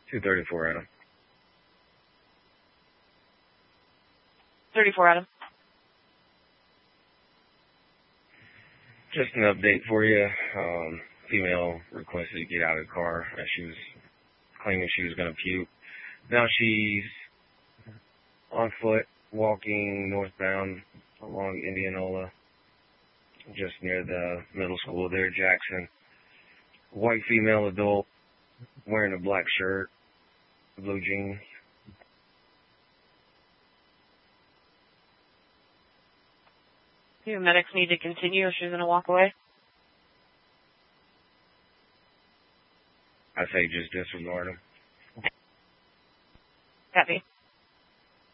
234 Adam. 34 Adam. Just an update for you. Female requested to get out of the car as she was claiming she was going to puke. Now she's on foot, walking northbound along Indianola, just near the middle school there, Jackson. White female adult, wearing a black shirt, blue jeans. Do medics need to continue if she's going to walk away? I say just disregard them. Copy.